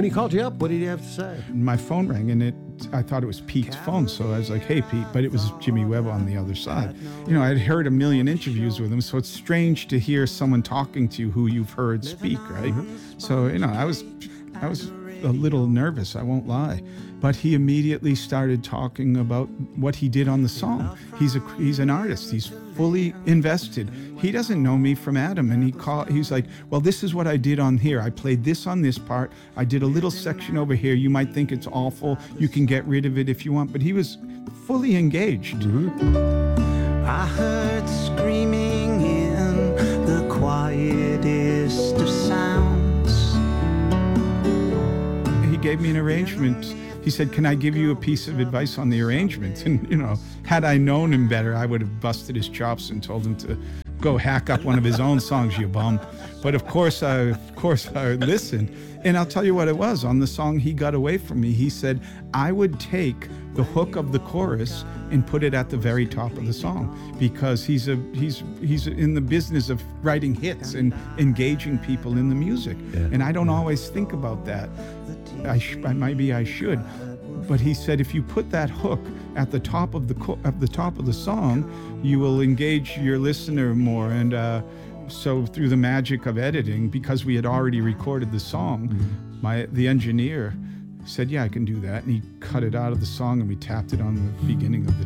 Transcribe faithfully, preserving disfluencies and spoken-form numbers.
he called you up, what did he have to say? My phone rang, and it I thought it was Pete's phone, so I was like, hey, Pete, but it was Jimmy Webb on the other side. You know, I'd heard a million interviews with him, so it's strange to hear someone talking to you who you've heard speak, right? Mm-hmm. So, you know, I was, I was a little nervous, I won't lie. But he immediately started talking about what he did on the song. He's a he's an artist. He's fully invested. He doesn't know me from Adam, and he call, he's like, well, this is what I did on here. I played this on this part. I did a little section over here. You might think it's awful. You can get rid of it if you want. But he was fully engaged. Mm-hmm. I heard screaming in the quietest of sounds. He gave me an arrangement. He said, can I give you a piece of advice on the arrangement? And, you know, had I known him better, I would have busted his chops and told him to go hack up one of his own songs, you bum. But of course, I, of course, I listened. And I'll tell you what it was. On the song He Got Away From Me, he said, I would take the hook of the chorus and put it at the very top of the song, because he's a he's he's in the business of writing hits and engaging people in the music. Yeah. And I don't always think about that. I sh- maybe I should. But he said, if you put that hook at the top of the co- at the top of the song, you will engage your listener more. And uh, so through the magic of editing, because we had already recorded the song, mm-hmm. my the engineer said, yeah, I can do that. And he cut it out of the song, and we tapped it on the beginning of the